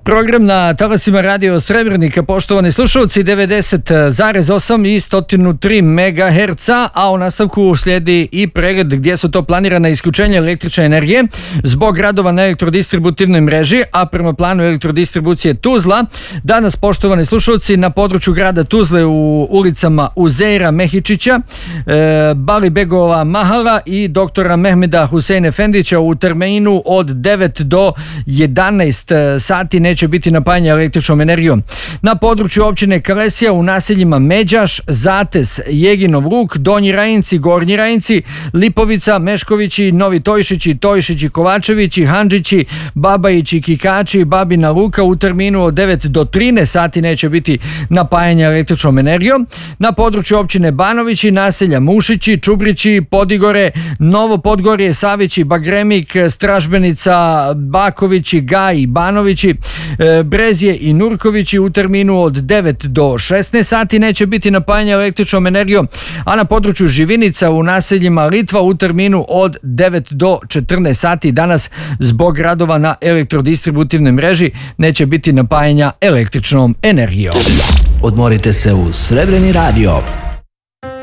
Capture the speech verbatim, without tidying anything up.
Program na talasima Radio Srebrenika, poštovani slušalci, devedeset zarez osam i sto tri megaherca, a u nastavku slijedi i pregled gdje su to planirana isključenja električne energije zbog radova na elektrodistributivnoj mreži, a prema planu elektrodistribucije Tuzla. Danas, poštovani slušalci, na području grada Tuzle u ulicama Uzeira Mehičića, e, Balibegova Mahala i doktora Mehmeda Husein Efendića u terminu od devet do jedanaest sati neće biti napajanja električnom energijom. Na području općine Kalesija u naseljima Međaš, Zates, Jeginov Luk, Donji Rajinci, Gornji Rajinci, Lipovica, Meškovići, Novi Tojšići, Tojšići, Kovačevići, Handžići, Babajići, Kikači, Babina Luka u terminu od devet do trinaest sati neće biti napajanja električnom energijom. Na području općine Banovići, naselja Mušići, Čubrići, Podigore, Novo Podgorje, Savići, Bagremik, Stražbenica, Bakovići, Gaj, Banovići, Brezje i Nurkovići u terminu od devet do šesnaest sati neće biti napajanja električnom energijom, a na području Živinica u naseljima Litva u terminu od devet do četrnaest sati danas zbog radova na elektrodistributivnoj mreži neće biti napajanja električnom energijom. Odmorite se uz Srebreni radio.